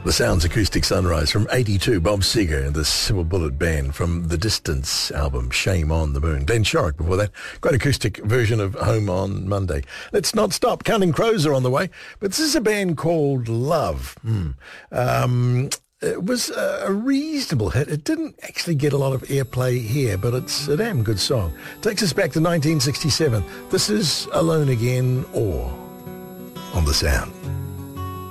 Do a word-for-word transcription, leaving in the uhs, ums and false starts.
The Sounds Acoustic Sunrise from eighty-two, Bob Seger and the Silver Bullet Band from the Distance album, Shame on the Moon. Glenn Shorrock before that. Great acoustic version of Home on Monday. Let's not stop. Counting Crows are on the way. But this is a band called Love. Hmm. Um... It was a reasonable hit. It didn't actually get a lot of airplay here, but it's a damn good song. Takes us back to nineteen sixty-seven. This is Alone Again or on The Sound.